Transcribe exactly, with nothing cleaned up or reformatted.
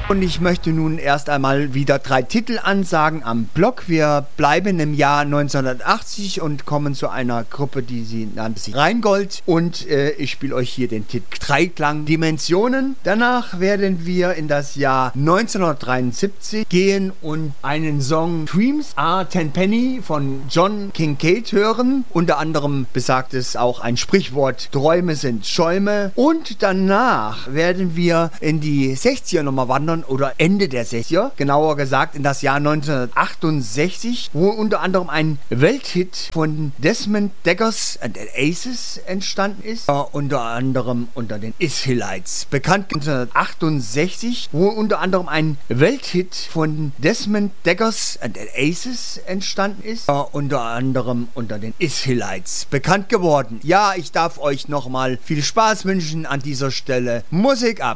Und ich möchte nun erst einmal wieder drei Titel ansagen am Block. Wir bleiben im Jahr neunzehnhundertachtzig und kommen zu einer Gruppe, die sie nannte sich Rheingold. Und äh, ich spiele euch hier den Titel Dreiklang Dimensionen. Danach werden wir in das Jahr neunzehnhundertdreiundsiebzig gehen und einen Song Dreams Are Tenpenny von John Kincaid hören. Unter anderem besagt es auch ein Sprichwort: Träume sind Schäume. Und danach werden wir in die sechziger nochmal wandern, oder Ende der sechziger, genauer gesagt in das Jahr neunzehnhundertachtundsechzig, wo unter anderem ein Welthit von Desmond Daggers and Aces entstanden ist, äh, unter anderem unter den Israelites bekannt. neunzehnhundertachtundsechzig, wo unter anderem ein Welthit von Desmond Daggers and Aces entstanden ist, äh, unter anderem unter den Israelites bekannt geworden. Ja, ich darf euch nochmal viel Spaß wünschen an dieser Stelle. Musik ab!